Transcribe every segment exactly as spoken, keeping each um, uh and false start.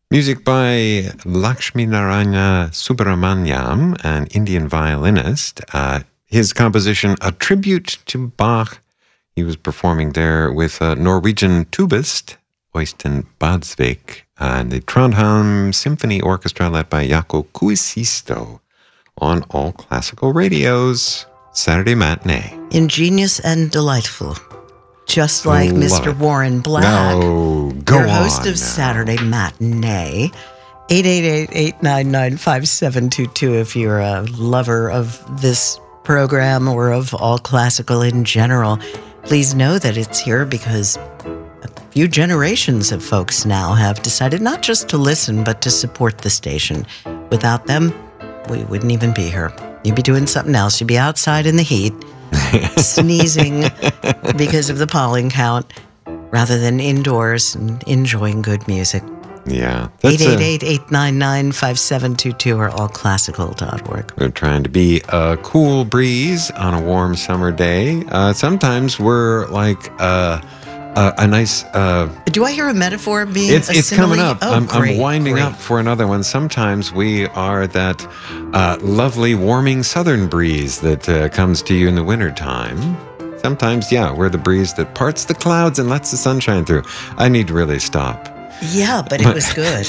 Music by Lakshmi Narayana Subramanyam, an Indian violinist. Uh, his composition, A Tribute to Bach. He was performing there with a Norwegian tubist, Øystein Badsvik, and the Trondheim Symphony Orchestra led by Jaakko Kuusisto on All Classical Radio's Saturday Matinee. Ingenious and delightful. Just like Love Mister it. Warren Black, No, go your host on of now. Saturday Matinee. eight eight eight, eight nine nine, five seven two two if you're a lover of this program or of all classical in general. Please know that it's here because a few generations of folks now have decided not just to listen, but to support the station. Without them, we wouldn't even be here. You'd be doing something else. You'd be outside in the heat, sneezing because of the pollen count, rather than indoors and enjoying good music. Yeah. eight eight eight, eight nine nine, five seven two two or all classical dot org. We're trying to be a cool breeze on a warm summer day. Uh, sometimes we're like uh, a, a nice... Uh, Do I hear a metaphor being it's a it's simile? coming up. Oh, I'm, great, I'm winding great. up for another one. Sometimes we are that uh, lovely, warming southern breeze that uh, comes to you in the wintertime. Sometimes, yeah, we're the breeze that parts the clouds and lets the sunshine through. I need to really stop. Yeah, but it was good.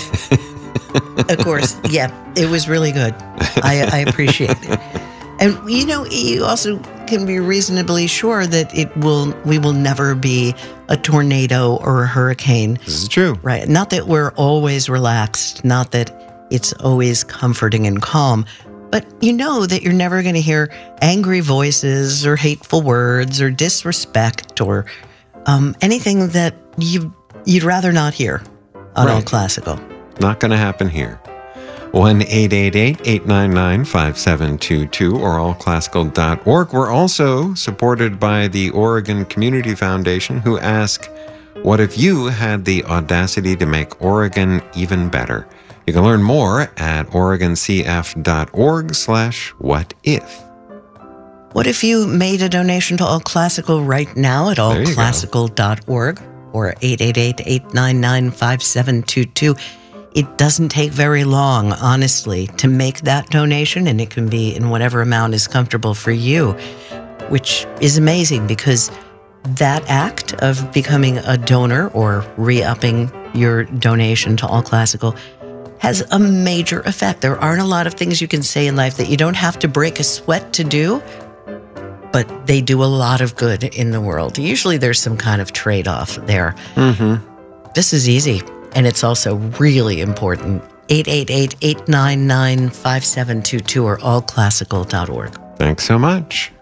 Of course, yeah, it was really good. I, I appreciate it. And, you know, you also can be reasonably sure that it will. we will never be a tornado or a hurricane. This is true. Right. Not that we're always relaxed, not that it's always comforting and calm, but you know that you're never going to hear angry voices or hateful words or disrespect or um, anything that you, you'd rather not hear on Right. All Classical. Not going to happen here. one eight eight eight, eight nine nine, five seven two two or all classical dot org. We're also supported by the Oregon Community Foundation, who ask, what if you had the audacity to make Oregon even better? You can learn more at oregon c f dot org slash what if. What if you made a donation to All Classical right now at all There you go. classical dot org or eight eight eight, eight nine nine, five seven two two? It doesn't take very long, honestly, to make that donation, and it can be in whatever amount is comfortable for you, which is amazing because that act of becoming a donor or re-upping your donation to All Classical has a major effect. There aren't a lot of things you can say in life that you don't have to break a sweat to do, but they do a lot of good in the world. Usually there's some kind of trade-off there. Mm-hmm. This is easy, and it's also really important. eight eight eight, eight nine nine, five seven two two or all classical dot org. Thanks so much.